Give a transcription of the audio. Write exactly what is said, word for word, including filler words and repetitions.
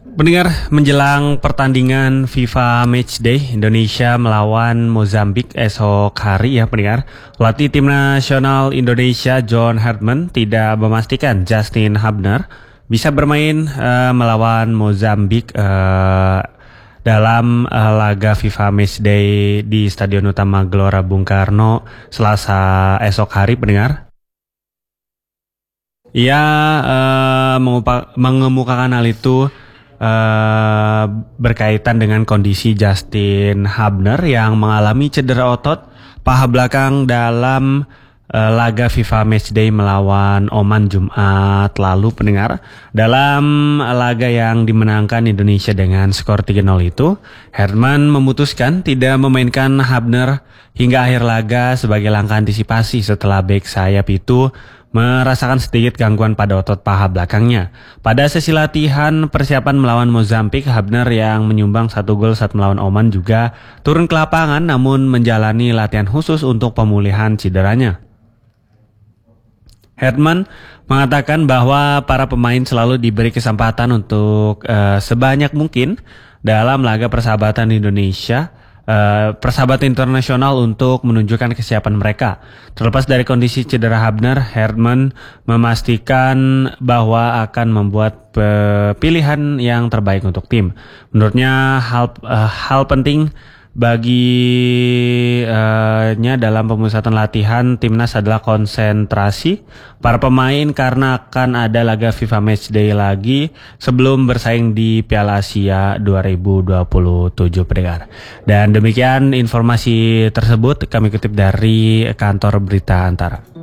Pendengar, menjelang pertandingan FIFA Matchday Indonesia melawan Mozambik esok hari ya pendengar, pelatih tim nasional Indonesia John Herdman tidak memastikan Justin Hubner bisa bermain uh, melawan Mozambik uh, dalam uh, laga FIFA Matchday di Stadion Utama Gelora Bung Karno Selasa esok hari pendengar. Ia uh, mengupa- mengemukakan hal itu Uh, berkaitan dengan kondisi Justin Hubner yang mengalami cedera otot paha belakang dalam uh, laga FIFA Matchday melawan Oman Jumat lalu pendengar. Dalam laga yang dimenangkan Indonesia dengan skor tiga nol itu, Herdman memutuskan tidak memainkan Hubner hingga akhir laga sebagai langkah antisipasi setelah bek sayap itu merasakan sedikit gangguan pada otot paha belakangnya. Pada sesi latihan persiapan melawan Mozambik, Hubner yang menyumbang satu gol saat melawan Oman juga turun ke lapangan namun menjalani latihan khusus untuk pemulihan cederanya. Herdman mengatakan bahwa para pemain selalu diberi kesempatan untuk uh, sebanyak mungkin dalam laga persahabatan Indonesia Uh, persahabatan internasional untuk menunjukkan kesiapan mereka. Terlepas dari kondisi cedera Hubner, Herdman memastikan bahwa akan membuat uh, pilihan yang terbaik untuk tim. Menurutnya hal uh, hal penting baginya uh, dalam pemusatan latihan timnas adalah konsentrasi para pemain karena akan ada laga FIFA Matchday lagi sebelum bersaing di Piala Asia dua ribu dua puluh tujuh pendengar. Dan demikian informasi tersebut kami kutip dari kantor Berita Antara.